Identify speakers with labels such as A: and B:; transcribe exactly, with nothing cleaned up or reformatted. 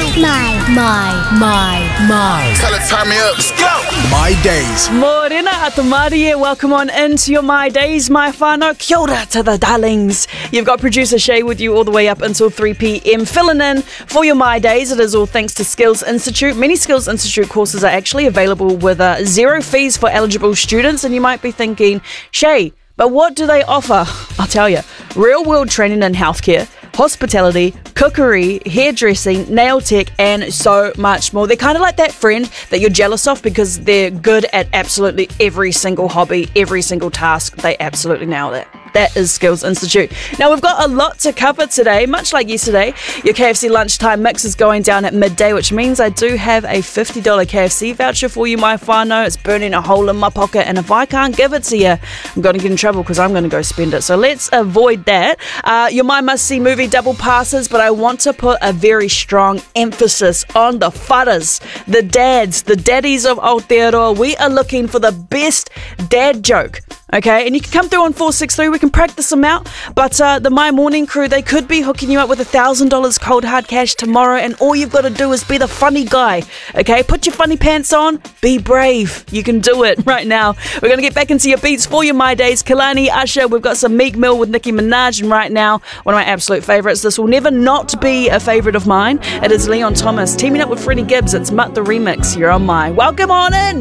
A: My, my, my, my.
B: Tell it, turn me up. Let's go.
C: My Days.
D: Morena Atamari, welcome on into your My Days, my whānau. Kia ora to the darlings. You've got producer Shay with you all the way up until three p.m. filling in for your My Days. It is all thanks to Skills Institute. Many Skills Institute courses are actually available with uh, zero fees for eligible students. And you might be thinking, Shay, but what do they offer? I'll tell you. Real world training in healthcare, hospitality, cookery, hairdressing, nail tech, and so much more. They're kind of like that friend that you're jealous of because they're good at absolutely every single hobby, every single task. They absolutely nail it. That is Skills Institute. Now, we've got a lot to cover today. Much like yesterday, your K F C lunchtime mix is going down at midday, which means I do have a fifty dollars K F C voucher for you, my whānau. It's burning a hole in my pocket, and if I can't give it to you, I'm going to get in trouble because I'm going to go spend it. So let's avoid that. Uh, your My Must See movie double passes, but I want to put a very strong emphasis on the wharas, the dads, the daddies of Aotearoa. We are looking for the best dad joke. Okay, and you can come through on four six three, we can practice them out, but uh, the My Morning crew, they could be hooking you up with one thousand dollars cold hard cash tomorrow, and all you've got to do is be the funny guy, okay? Put your funny pants on, be brave, you can do it right now. We're going to get back into your beats for your My Days. Kalani, Usher, we've got some Meek Mill with Nicki Minaj, and right now, one of my absolute favourites, this will never not be a favourite of mine, it is Leon Thomas, teaming up with Freddie Gibbs, it's Mutt the Remix, you're on My. Welcome on in!